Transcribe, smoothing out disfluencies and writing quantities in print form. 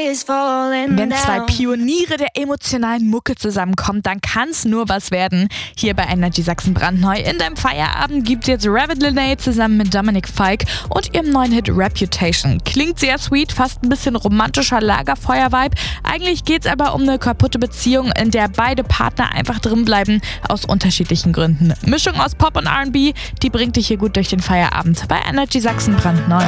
Wenn zwei Pioniere der emotionalen Mucke zusammenkommen, dann kann's nur was werden. Hier bei Energy Sachsen brandneu. In deinem Feierabend gibt's jetzt Rabbit Lene zusammen mit Dominic Fike und ihrem neuen Hit Reputation. Klingt sehr sweet, fast ein bisschen romantischer Lagerfeuer-Vibe. Eigentlich geht's aber um eine kaputte Beziehung, in der beide Partner einfach drin bleiben, aus unterschiedlichen Gründen. Mischung aus Pop und R&B, die bringt dich hier gut durch den Feierabend bei Energy Sachsen brandneu.